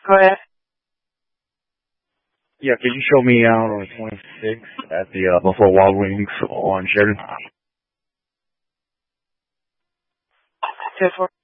Go ahead. Yeah, can you show me out on the 26th at the Buffalo Wild Wings on Sheridan? 10-4.